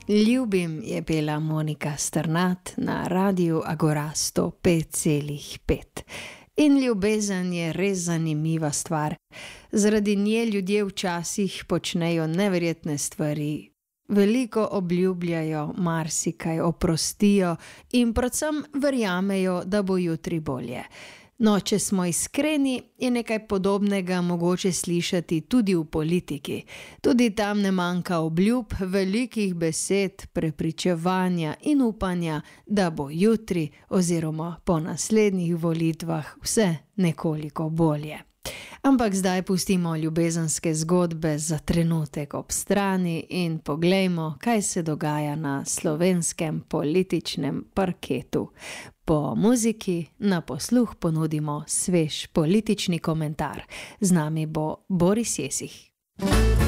Ljubim je bila Monika Strnad na Radiu Agora 105,5. In ljubezen je res zanimiva stvar. Zaradi nje ljudje včasih počnejo neverjetne stvari. Veliko obljubljajo, marsikaj oprostijo in predvsem verjamejo, da bo jutri bolje. No, če smo iskreni, je nekaj podobnega mogoče slišati tudi v politiki. Tudi tam ne manjka obljub, velikih besed, prepričevanja in upanja, da bo jutri oziroma po naslednjih volitvah vse nekoliko bolje. Ampak zdaj pustimo ljubezenske zgodbe za trenutek ob strani in poglejmo, kaj se dogaja na slovenskem političnem parketu. Po muziki na posluh ponudimo svež politični komentar. Z nami bo Boris Jesih.